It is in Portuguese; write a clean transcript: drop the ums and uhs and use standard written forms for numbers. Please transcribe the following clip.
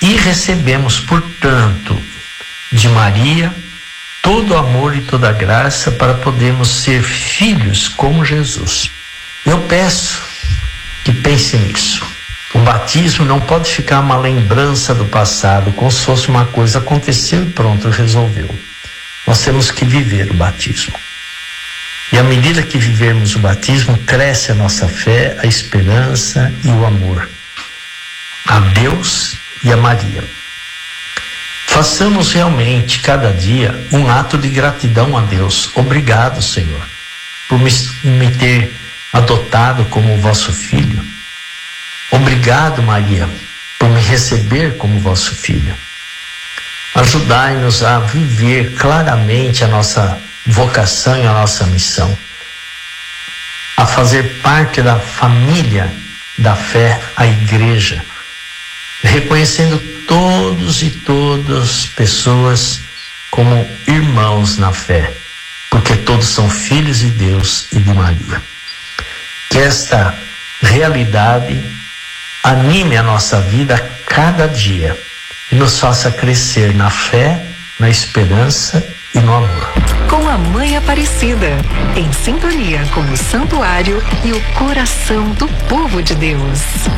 E recebemos, portanto, de Maria todo o amor e toda a graça para podermos ser filhos como Jesus. Eu peço que pense nisso. O batismo não pode ficar uma lembrança do passado, como se fosse uma coisa aconteceu e pronto, resolveu. Nós temos que viver o batismo. E à medida que vivermos o batismo, cresce a nossa fé, a esperança e o amor a Deus e a Maria. Façamos realmente, cada dia, um ato de gratidão a Deus. Obrigado, Senhor, por me ter adotado como vosso filho. Obrigado, Maria, por me receber como vosso filho. Ajudai-nos a viver claramente a nossa vocação e a nossa missão, a fazer parte da família da fé, a igreja, reconhecendo todos e todas pessoas como irmãos na fé, porque todos são filhos de Deus e de Maria. Que esta realidade anime a nossa vida a cada dia e nos faça crescer na fé, na esperança e no amor. Com a Mãe Aparecida, em sintonia com o santuário e o coração do povo de Deus.